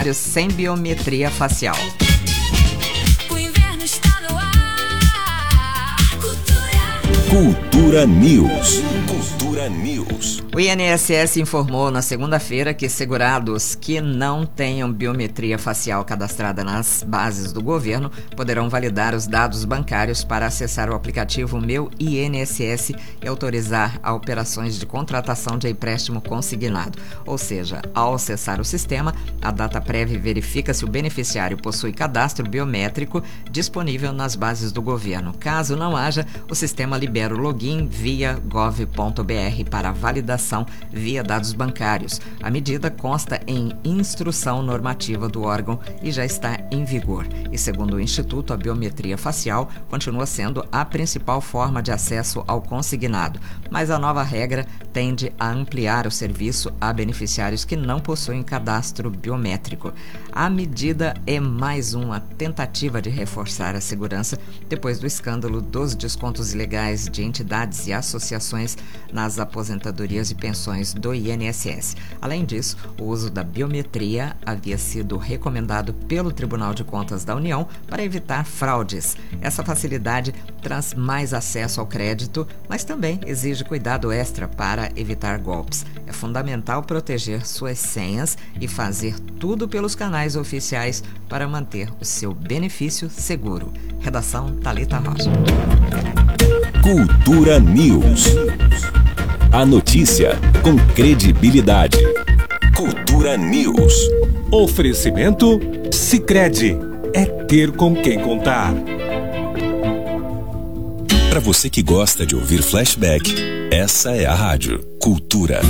funcionários sem biometria facial. Cultura News. Cultura News. O INSS informou na segunda-feira que segurados que não tenham biometria facial cadastrada nas bases do governo poderão validar os dados bancários para acessar o aplicativo Meu INSS e autorizar a operações de contratação de empréstimo consignado. Ou seja, ao acessar o sistema, a DataPrev verifica se o beneficiário possui cadastro biométrico disponível nas bases do governo. Caso não haja, o sistema libera o login via gov.br para validação via dados bancários. A medida consta em instrução normativa do órgão e já está em vigor. E segundo o Instituto, a biometria facial continua sendo a principal forma de acesso ao consignado, mas a nova regra tende a ampliar o serviço a beneficiários que não possuem cadastro biométrico. A medida é mais uma tentativa de reforçar a segurança depois do escândalo dos descontos ilegais de entidades e associações nas aposentadorias e pensões do INSS. Além disso, o uso da biometria havia sido recomendado pelo Tribunal de Contas da União para evitar fraudes. Essa facilidade traz mais acesso ao crédito, mas também exige cuidado extra para evitar golpes. É fundamental proteger suas senhas e fazer tudo pelos canais oficiais para manter o seu benefício seguro. Redação Thalita Rocha. Cultura News. A notícia com credibilidade. Cultura News. Oferecimento Sicredi. É ter com quem contar. Para você que gosta de ouvir flashback, essa é a rádio Cultura.